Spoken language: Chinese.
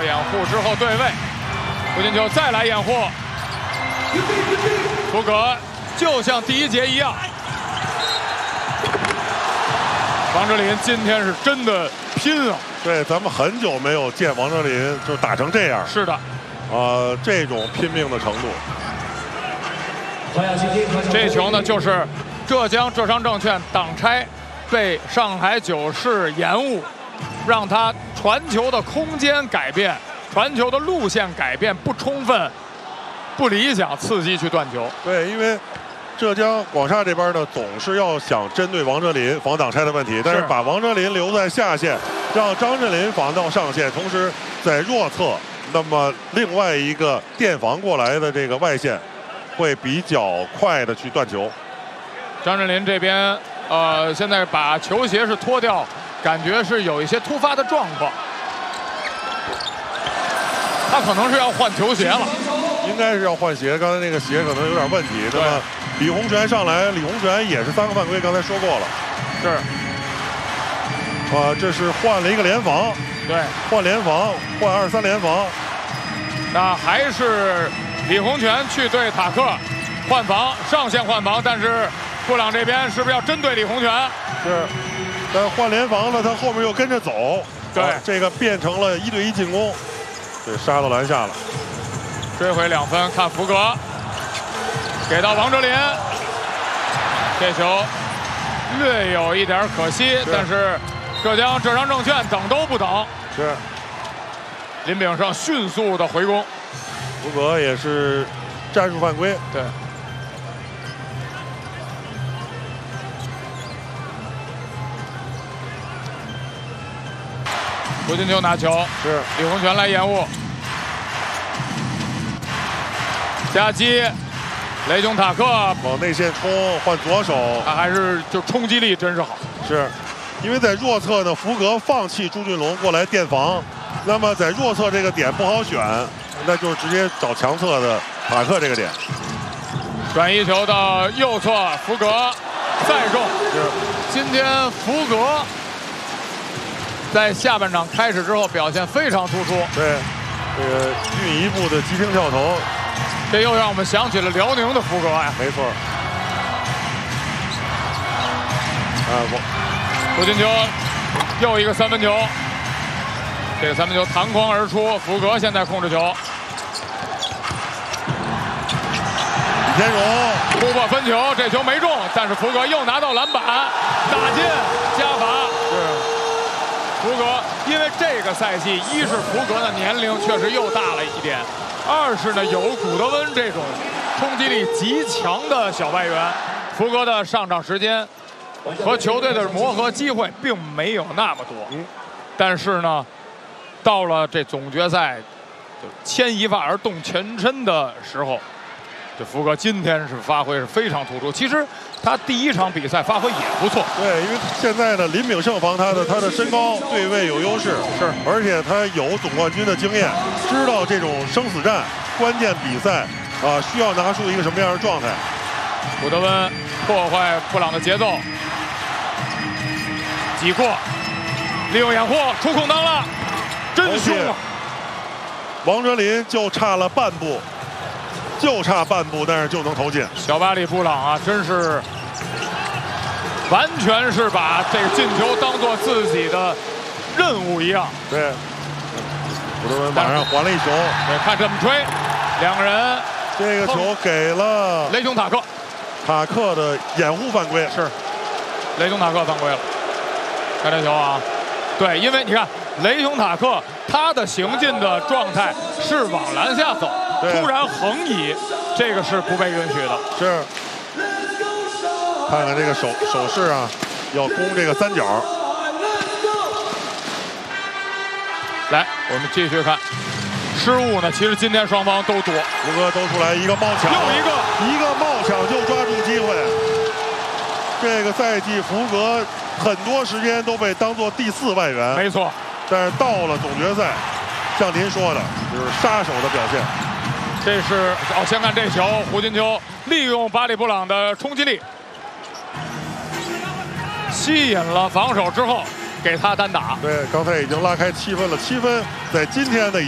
掩护之后对位，胡金秋再来掩护，福格就像第一节一样。王哲林今天是真的拼啊！ 对，咱们很久没有见王哲林就打成这样。 是的， 这种拼命的程度。 这球呢，就是浙商证券挡拆被上海九市延误，让他传球的空间改变，传球的路线改变不充分、不理想，伺机去断球。 对，因为浙江广厦这边呢，总是要想针对王哲林防挡拆的问题，但是把王哲林留在下线，让张镇麟防到上线，同时在弱侧，那么另外一个垫防过来的这个外线会比较快的去断球。 张镇麟这边现在把球鞋是脱掉，感觉是有一些突发的状况，他可能是要换球鞋了。 应该是要换鞋，刚才那个鞋可能有点问题。那么李洪权上来，李洪权也是3个犯规，刚才说过了。 是。 这是换了一个联防。 对。 换联防，换2-3联防。 那还是李洪权去对塔克换防，上线换防，但是布朗这边是不是要针对李洪权？ 是。但换联防了，他后面又跟着走。 对。 这个变成了1对1进攻，对，杀到篮下了。 追回2分，看福格给到王哲林，这球略有一点可惜，但是浙商证券等都不等， 是林炳胜迅速的回攻， 福格也是战术犯规， 对。胡金秋拿球， 是李洪权来延误。夹击，雷琼塔克往内线冲，换左手， 他还是就冲击力真是好。 是，因为在弱侧呢，福格放弃朱俊龙过来垫防，那么在弱侧这个点不好选，那就是直接找强侧的塔克这个点。 转移球到右侧，福格再中。 是， 今天福格在下半场开始之后表现非常突出。对， 这个运一步的急停跳投。 这又让我们想起了辽宁的福格呀， 没错。 胡金秋又一个3分球，这个3分球弹框而出，福格现在控制球。 李天荣突破分球，这球没中，但是福格又拿到篮板，打进加罚。是福格，因为这个赛季，一是福格的年龄确实又大了一点。2是呢，有古德温这种冲击力极强的小外援，福格的上场时间和球队的磨合机会并没有那么多。但是呢，到了这总决赛，就牵一发而动全身的时候，这福格今天是发挥是非常突出。其实他第1场比赛发挥也不错。 对，因为现在呢，林炳胜防他的身高对位有优势， 是， 而且他有总冠军的经验，知道这种生死战、关键比赛需要拿出一个什么样的状态。 古德温破坏布朗的节奏，挤过，利用掩护出空当了，真凶啊！ 王哲林就差了半步。就差半步，但是就能投进。 小巴里布朗啊，真是完全是把这个进球当做自己的任务一样。 对，古德温马上还了一球。 对，看这么吹，2个人。 这个球给了雷琼塔克， 塔克的掩护犯规。 是，雷琼塔克犯规了。看这球啊，对，因为你看雷琼塔克他的行进的状态是往篮下走。突然横移，这个是不被允许的。 是，看看这个手势啊，要攻这个3角。 来，我们继续看，失误呢，其实今天双方都多。 福格都出来一个冒抢， 又一个冒抢就抓住机会。这个赛季福格很多时间都被当作第4外援， 没错。 但是到了总决赛，像您说的，就是杀手的表现。 这是先看这球，胡金秋利用巴里布朗的冲击力，吸引了防守之后，给他单打。 对，刚才已经拉开7分了，7分在今天的。